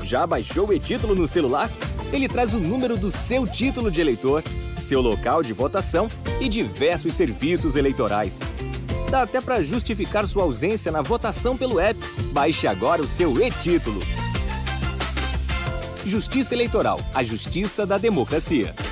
Já baixou o e-título no celular? Ele traz o número do seu título de eleitor, seu local de votação e diversos serviços eleitorais. Dá até para justificar sua ausência na votação pelo app. Baixe agora o seu e-título. Justiça Eleitoral, a justiça da democracia.